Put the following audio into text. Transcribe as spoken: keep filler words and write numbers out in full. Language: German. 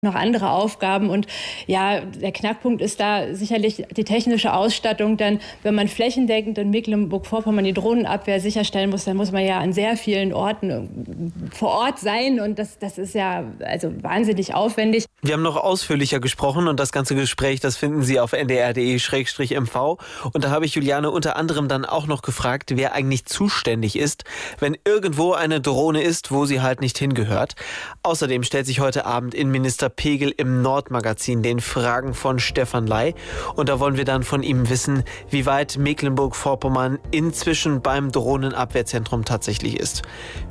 noch andere Aufgaben. Und ja, der Knackpunkt ist da sicherlich die technische Ausstattung. Denn wenn man flächendeckend in Mecklenburg-Vorpommern die Drohnenabwehr sicherstellen muss, dann muss man ja an sehr vielen Orten vor Ort sein. Und das, das ist ja also wahnsinnig aufwendig. Wir haben noch ausführlicher gesprochen und das ganze Gespräch, das finden Sie auf n d r punkt d e slash m v. Und da habe ich Juliane unter anderem dann auch noch gefragt, wer eigentlich zuständig ist, wenn irgendwo eine Drohne ist, wo sie halt nicht hingehört. Außerdem stellt sich heute Abend Innenminister Pegel im Nordmagazin den Fragen von Stefan Ley. Und da wollen wir dann von ihm wissen, wie weit Mecklenburg-Vorpommern inzwischen beim Drohnenabwehrzentrum tatsächlich ist.